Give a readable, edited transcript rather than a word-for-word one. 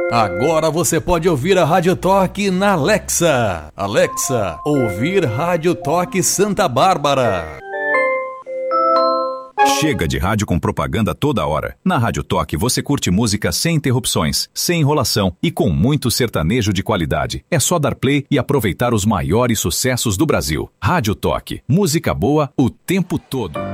Agora você pode ouvir a Rádio Toque na Alexa. Alexa, ouvir Rádio Toque Santa Bárbara. Chega de rádio com propaganda toda hora. Na Rádio Toque você curte música sem interrupções, sem enrolação e com muito sertanejo de qualidade. É só dar play e aproveitar os maiores sucessos do Brasil. Rádio Toque, música boa o tempo todo.